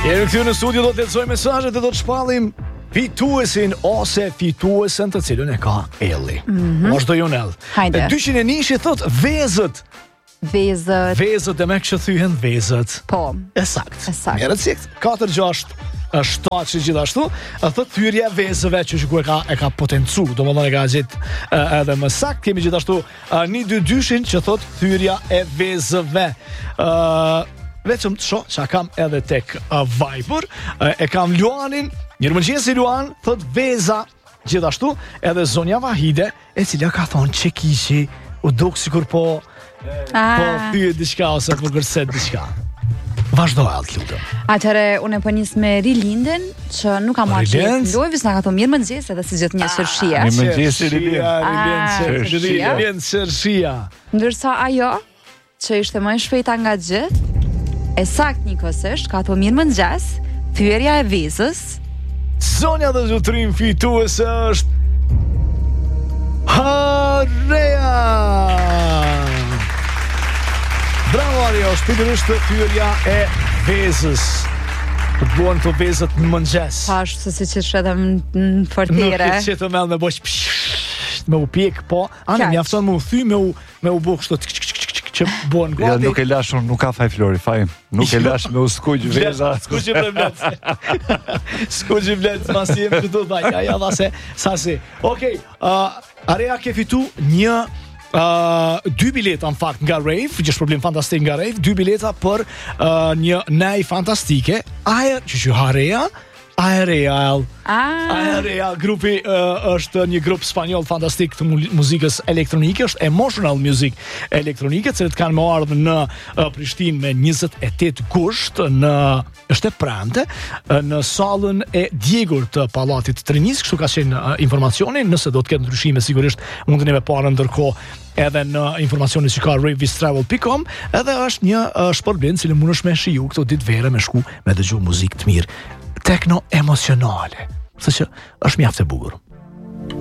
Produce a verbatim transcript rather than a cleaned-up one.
Jemi këtu në studio, do të lexojmë mesazhet dhe do të shpallim fituesin ose fituesen të cilën e ka Elli. Mhm. Vazhdo ju Ell. Hajde. E dyqin e nishi thot vezët. Vezët. Vezët e me kështë thyhen vezët. Po. E sakt. E sakt. Merët si katër gjasht shtatë që gjithashtu, a thot thyrja vezëve që shku e ka, e ka potencu, do më dhënë e ka gjithë uh, edhe më sakt. Kemi gjithashtu uh, një dy dyshin që thot thyrja e vezëve. Uh, Vetëm të shoh që kam edhe tek uh, Viber, uh, e kam Luanin, njërë mëngjesi Luan, thot veza, gjithashtu, edhe zonja Vahide, e cila ka thonë që kishi, u duk sikur po, po thyet diçka ose po gërset diçka. Vazhdo e altë lutë. Atëre, unë e po njës me Rilindin, që nuk kam marrë që Rilend? lojë, s'na ka thonë mirë mëngjes edhe si gjithë një sërshia. Mirë mëngjes, Rilend. Rilend, Sërshia. Rilend, sërshia. Ndërsa ajo, që ishte më e shpejta nga gjithë, e sakt një kësësht, ka thonë mirë mëngjes, thyerja e vezës. Zonja dhe zotrim fituese është Hareja. Bravo Ario, është pikërisht thyerja e vezës. Të buan të vezët në mëngjes. Pash, se si që shredhe në Nuk fortere. e që të mel me bosh psh, me u pjek, po anë Kaq. mjafton me u thy, me u, me u buk shto që buan Ja, gati. nuk e lash unë, nuk ka faj Flori, faj. Nuk e lash me u skuq veza. Skuqi me vlet. Skuqi vlet, pas jem këtu dha. Ja, ja, dha se sa si. Okej, uh, Areja ke fitu një Uh, dy bileta në fakt nga Rave, që është problem fantastik nga Rave, dy bileta për uh, një nej fantastike, ajer që që Hareja, Aereal. Ah, Aereal grupi uh, është një grup spanjoll fantastik të mu- muzikës elektronike, është Emotional Music elektronike, cilët kanë më ardhur në uh, Prishtinë me njëzet e tetë gusht në është e prante uh, në sallën e djegur të Pallatit të Trinis, kështu ka qenë uh, informacioni, nëse do të ketë ndryshime sigurisht mundeni me parë ndërkohë edhe në informacionin që ka ravevistravel dot com, edhe është një uh, shpërblim cilë mundesh me shiju këto ditë vere me shku me dëgju muzikë të mirë, tekno emocionale, se që është mjaft e bukur.